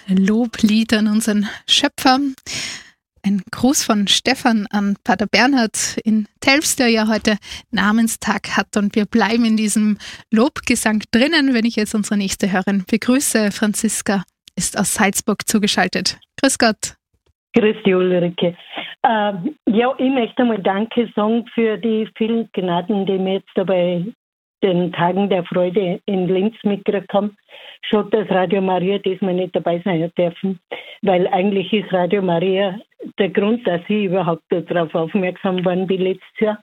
Loblied an unseren Schöpfer. Ein Gruß von Stefan an Pater Bernhard in Telfs, der ja heute Namenstag hat, und wir bleiben in diesem Lobgesang drinnen, wenn ich jetzt unsere nächste Hörerin begrüße. Franziska ist aus Salzburg zugeschaltet. Grüß Gott. Grüß dich, Ulrike. Ich möchte einmal Danke sagen für die vielen Gnaden, die wir jetzt dabei den Tagen der Freude in Linz mitgekriegt haben. Schon, dass Radio Maria diesmal nicht dabei sein hat dürfen, weil eigentlich ist Radio Maria der Grund, dass ich überhaupt darauf aufmerksam worden bin letztes Jahr.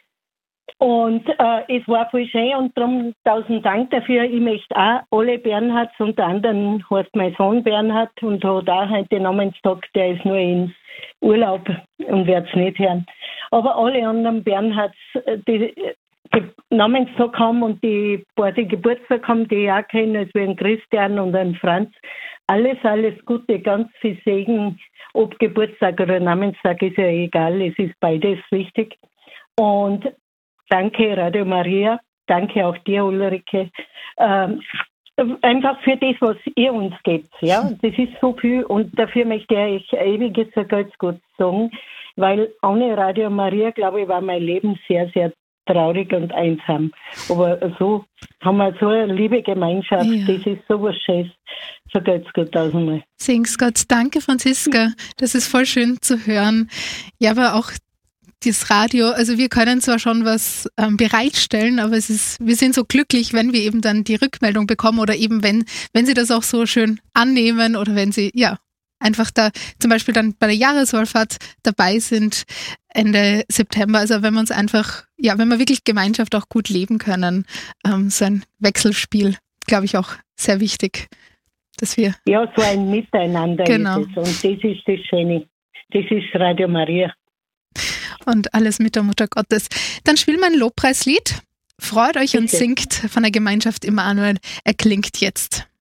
Und es war voll schön und darum 1000 Dank dafür. Ich möchte auch alle Bernhards, unter anderem heißt mein Sohn Bernhard und hat auch heute Namenstag, der ist nur in Urlaub und wird es nicht hören. Aber alle anderen Bernhards, die Namenstag haben und die paar die Geburtstag haben, die ich auch kenne, als wie ein Christian und ein Franz. Alles Gute, ganz viel Segen. Ob Geburtstag oder Namenstag ist ja egal, es ist beides wichtig. Und danke Radio Maria, danke auch dir, Ulrike. Einfach für das, was ihr uns gebt. Ja? Das ist so viel und dafür möchte ich euch ewiges Vergelt's sagen, weil ohne Radio Maria, glaube ich, war mein Leben sehr, sehr traurig und einsam. Aber so haben wir so eine liebe Gemeinschaft, ja. Das ist so was Schönes. Vergelt's Gott tausendmal. Segen's Gott. Danke, Franziska. Das ist voll schön zu hören. Ja, aber auch das Radio, also wir können zwar schon was bereitstellen, aber wir sind so glücklich, wenn wir eben dann die Rückmeldung bekommen oder eben wenn sie das auch so schön annehmen oder wenn sie, ja, einfach da zum Beispiel dann bei der Jahreswallfahrt dabei sind Ende September. Also wenn wir uns einfach, ja, wenn wir wirklich Gemeinschaft auch gut leben können, so ein Wechselspiel, glaube ich, auch sehr wichtig, dass wir... Ja, so ein Miteinander genau. Ist es. Und das ist das Schöne. Das ist Radio Maria. Und alles mit der Mutter Gottes. Dann spielen wir ein Lobpreislied. Freut euch und singt von der Gemeinschaft Immanuel. Er klingt jetzt.